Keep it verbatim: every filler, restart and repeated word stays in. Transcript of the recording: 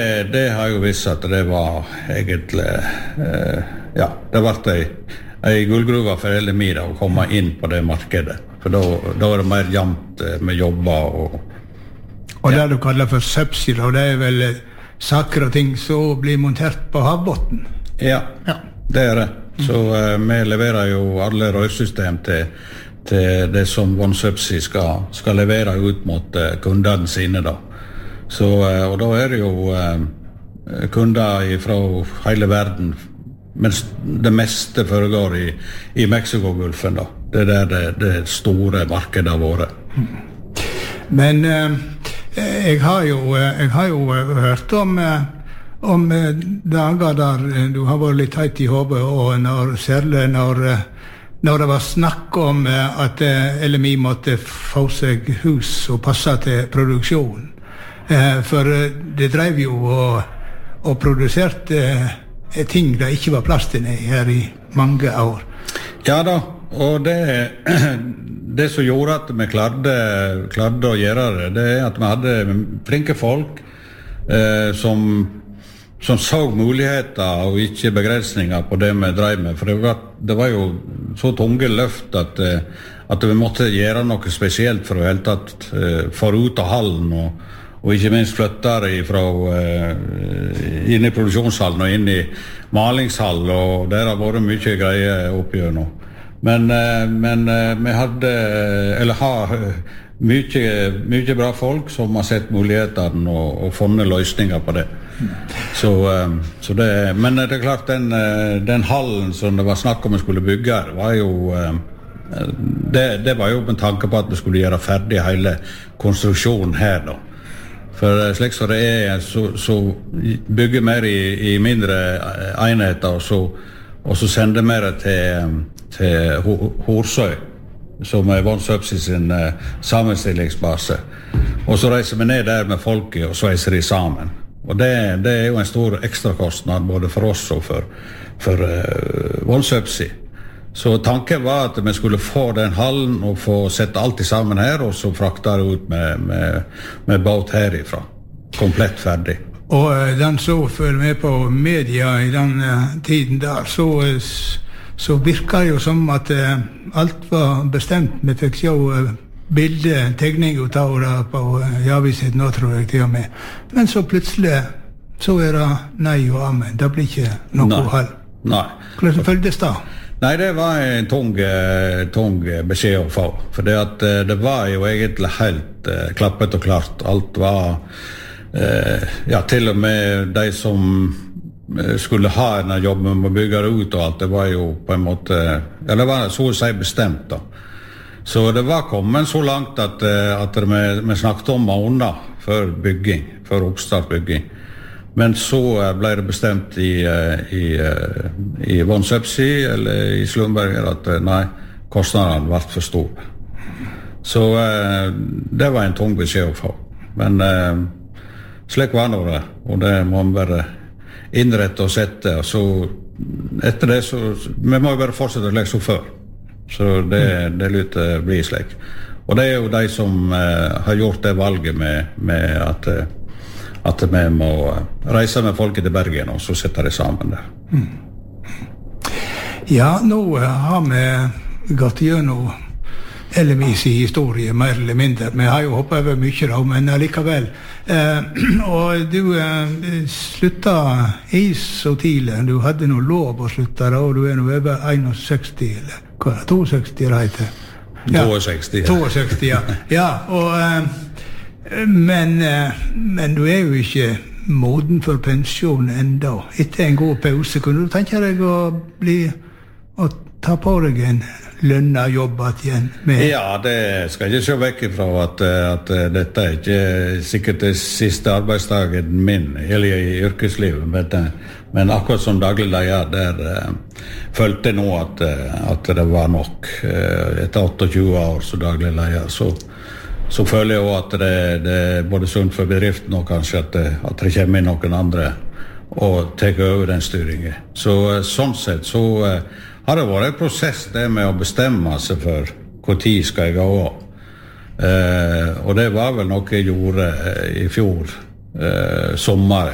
Det har jo visst at det var egentlig, eh, ja, det var ei, ei gullgruva for L M I da, å komme inn på det markedet. For da, da var det mer jevnt med jobber og... Og det du kaller for subsea, og det er vel saker og ting som blir montert på havbotten? Ja, ja. Det er det. Så eh, vi leverer jo alle rørsystem til, til det som OneSubsea skal, skal levere ut mot eh, kundene sine da. Så, eh, og da er det jo eh, kunder fra hele verden, mens det meste foregår i, i Mexiko-gulfen da. Det er der det, det store markedet har vært. Men eh, jeg, har jo, jeg har jo hørt om... Eh, om dager der du har vært litt høyt i hodet, og når, særlig når, når det var snakk om at L M I måtte få seg hus og passe til produksjon. For det drev jo og, og produserte ting det ikke var plass til her i mange år. Ja da, og det, det som gjorde at vi klarte, klarte å gjøre det, det er at vi hadde flinke folk eh, som som så muligheter og ikke begrensninger på det vi drev med. For det var, det var jo så tunge løft at, at vi måtte gjøre noe spesielt for å helt tatt få ut av hallen og, og ikke minst flytte det fra inn i produksjonshallen og inn i malingshallen, og der har vært mye greier oppgjørende. Men, men vi hadde, eller har mye, mye bra folk som har sett mulighetene og, og funnet løsninger på det. Så, så det, men det er klart den, den hallen som det var snakk om vi skulle bygge her, var jo, det, det var jo med tanke på at vi skulle gjøre ferdig hele konstruksjonen her da. For slik som det er, så, så bygger mer i, i mindre enheter, og så, og så sender vi det til, til Horsøy, som er OneSubsea sin sammenstillingsbase. Og så reiser vi ned der med folket og sveiser de sammen. Og det, det er jo en stor ekstra kostnad både for oss og for, for uh, OneSubsea. Så tanken var at vi skulle få den hallen og få sette alt sammen her, og så frakte det ut med, med, med båt herifra. Komplett ferdig. Og uh, den så følger med på media i den uh, tiden der, så, uh, så virker det jo som at uh, alt var bestemt. Vi fikk jo uh, bilde, tegning og tavler på javiset nå, tror jeg til og med. Men så plutselig så er det nei og amen. Det blir ikke noe hall. Nei. Hvordan føltes det? Nei, det var en tung, tung beskjed å få. For det, at, det var jo egentlig helt uh, klappet og klart. Alt var, uh, ja, til og med de som skulle ha en jobb med å bygge det ut og alt, det var jo på en måte, ja, det var så å si bestemt da. Så det var kommet så langt at, at vi, vi snakket om måneder før bygging, før oppstartbygging. Men så ble det bestemt i, i, i OneSubsea eller i Slumberger at nei, kostnadene ble for store. Så det var en tung beskjed å få. Men slik var det, og det må vi bare innrette og sette. Og så etter det så, vi må jo bare fortsette slik som før. Så det, det lytter blir slik. Og det er jo de som uh, har gjort det valget med, med at, uh, at vi må reise med folket til Bergen, og så sitter de sammen der. Mm. Ja, nå uh, har vi gått gjennom L M I's historie, mer eller mindre. Vi har jo hoppet over mye da, men likevel. Uh, og du uh, sluttet i så tidlig. Du hadde noe lov å slutte da, og du er nå over sekstien, eller hva er det? sekstito, reite? Ja. sekstito, ja. sekstito, ja. Ja, og, uh, men, uh, men du er jo ikke moden for pensjon enda. Etter en god pause, kunne du tenke deg å bli, å ta på deg en lønna jobbat igjen med? Ja, det skal jeg ikke se vekk ifra at, at dette er ikke sikkert det siste arbeidsdagen min hele i yrkeslivet, men, men akkurat som daglig leder der uh, følte jeg nå at, at det var nok. Uh, etter tjueåtte år som daglig leder, så, så føler jeg også at det, det er både sunt for bedriften og kanskje at det, at det kommer inn noen andre og tar over den styringen. Så uh, sånn sett så uh, har det vært en prosess det med å bestemme seg for hvor tid skal jeg gå av. Eh, og det var vel noe jeg gjorde i fjor eh, sommer.